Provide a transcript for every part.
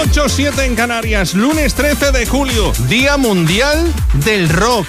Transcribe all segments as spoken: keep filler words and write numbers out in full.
ocho siete en Canarias, lunes trece de julio, Día Mundial del Rock.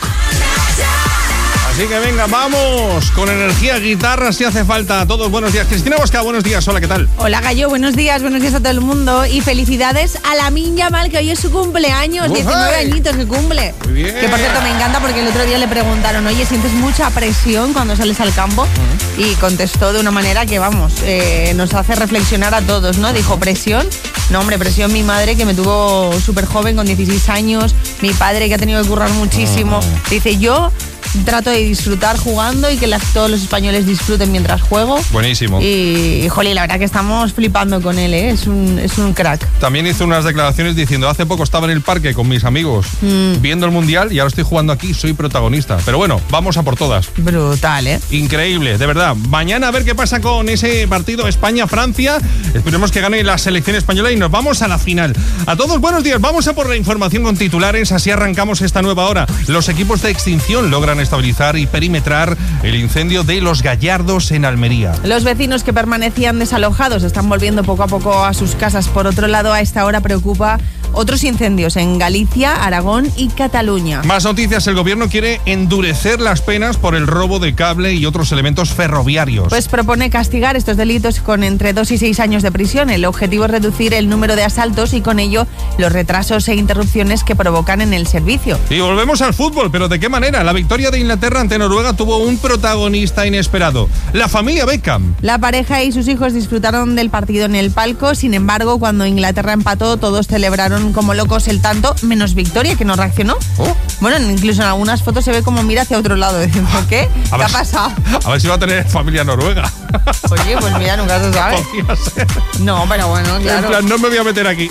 Así que venga, vamos con energía, guitarra si hace falta. A todos, buenos días. Cristina Bosca, buenos días. Hola, ¿qué tal? Hola, Gallo, buenos días. Buenos días a todo el mundo. Y felicidades a Lamine Yamal, que hoy es su cumpleaños. Uf, diecinueve ay. añitos que cumple. Muy bien. Que por cierto me encanta porque el otro día le preguntaron, oye, ¿sientes mucha presión cuando sales al campo? Uh-huh. Y contestó de una manera que, vamos, eh, nos hace reflexionar a todos, ¿no? Dijo, ¿presión? No, hombre, presión mi madre, que me tuvo súper joven, con dieciséis años. Mi padre, que ha tenido que currar muchísimo. Uh-huh. Dice, yo trato de disfrutar jugando y que las, todos los españoles disfruten mientras juego. Buenísimo. Y, y jolín, la verdad que estamos flipando con él, ¿eh? Es un, es un crack. También hizo unas declaraciones diciendo, hace poco estaba en el parque con mis amigos mm. viendo el Mundial y ahora estoy jugando aquí, soy protagonista. Pero bueno, vamos a por todas. Brutal, ¿eh? Increíble, de verdad. Mañana a ver qué pasa con ese partido España-Francia. Esperemos que gane la selección española y nos vamos a la final. A todos, buenos días. Vamos a por la información con titulares. Así arrancamos esta nueva hora. Los equipos de extinción logran estabilizar y perimetrar el incendio de Los Gallardos en Almería. Los vecinos que permanecían desalojados están volviendo poco a poco a sus casas. Por otro lado, a esta hora preocupa otros incendios en Galicia, Aragón y Cataluña. Más noticias. El gobierno quiere endurecer las penas por el robo de cable y otros elementos ferroviarios. Pues propone castigar estos delitos con entre dos y seis años de prisión. El objetivo es reducir el número de asaltos y con ello los retrasos e interrupciones que provocan en el servicio. Y volvemos al fútbol, pero ¿de qué manera? La victoria de Inglaterra ante Noruega tuvo un protagonista inesperado, la familia Beckham. La pareja y sus hijos disfrutaron del partido en el palco. Sin embargo, cuando Inglaterra empató, todos celebraron como locos el tanto, menos Victoria, que no reaccionó. Oh. Bueno, incluso en algunas fotos se ve como mira hacia otro lado, diciendo, ¿qué? ¿Qué ha pasado? A ver si va a tener familia noruega. Oye, pues mira, nunca se sabe. Podría ser. No, pero bueno, claro. En plan, no me voy a meter aquí.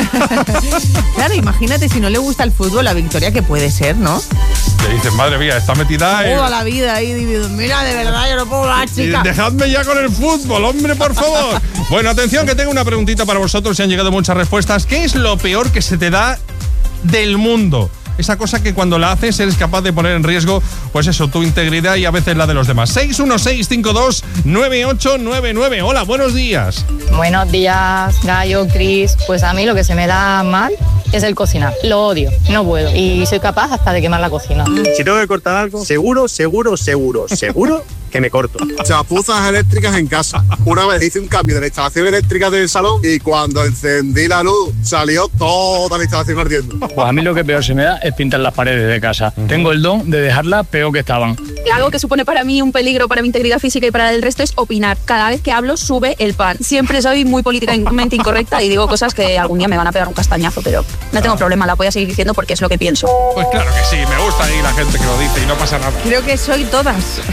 Claro, imagínate si no le gusta el fútbol, la Victoria que puede ser, ¿no? Le dices, madre mía, está metida en... Toda la vida ahí, dividido. Mira, de verdad, yo no puedo más, chica. Dejadme ya con el fútbol, hombre, por favor. Bueno, atención, que tengo una preguntita para vosotros. Se han llegado muchas respuestas. ¿Qué es lo peor que se te da del mundo? Esa cosa que cuando la haces eres capaz de poner en riesgo, pues eso, tu integridad y a veces la de los demás. seis uno seis cinco dos nueve ocho nueve nueve. Hola, buenos días. Buenos días, Gallo, Cris. Pues a mí lo que se me da mal es el cocinar. Lo odio, no puedo. Y soy capaz hasta de quemar la cocina. Si tengo que cortar algo, seguro, seguro, seguro, seguro que me corto. Chapuzas eléctricas en casa. Una vez hice un cambio de la instalación eléctrica del salón y cuando encendí la luz salió toda la instalación ardiendo. Pues a mí lo que peor se me da es pintar las paredes de casa. Uh-huh. Tengo el don de dejarlas peor que estaban. Algo que supone para mí un peligro para mi integridad física y para el resto es opinar. Cada vez que hablo sube el pan. Siempre soy muy políticamente incorrecta y digo cosas que algún día me van a pegar un castañazo, pero no tengo problema, la voy a seguir diciendo porque es lo que pienso. Pues claro que sí, me gusta ahí la gente que lo dice y no pasa nada. Creo que soy todas.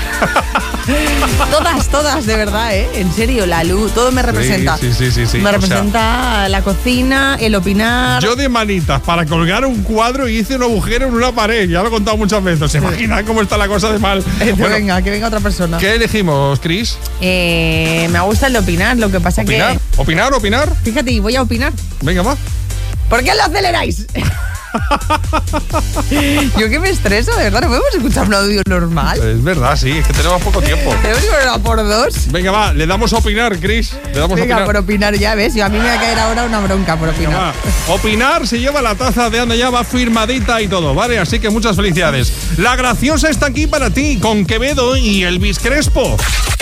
Todas, todas, de verdad, ¿eh? En serio, la luz, todo me representa. Sí, sí, sí, sí. Me o representa sea, la cocina, el opinar. Yo de manitas para colgar un cuadro y hice un agujero en una pared. Ya lo he contado muchas veces. ¿Se imaginan cómo está la cosa de mal? Eh, bueno, venga, que venga otra persona. ¿Qué elegimos, Cris? Eh, me gusta el de opinar, lo que pasa ¿Opinar? que... ¿Opinar? ¿Opinar? Fíjate, y voy a opinar. Venga, va. ¿Por qué lo aceleráis? Yo que me estreso, de verdad, ¿no podemos escuchar un audio normal? Es verdad, sí, es que tenemos poco tiempo. Tenemos que ponerlo por dos. Venga, va, le damos a opinar, Cris. Le damos Venga, a opinar. por opinar, ya ves. Yo a mí me va a caer ahora una bronca por opinar. Venga, va. Opinar se lleva la taza de Anda Ya, va firmadita y todo, ¿vale? Así que muchas felicidades. La graciosa está aquí para ti, con Quevedo y Elvis Crespo.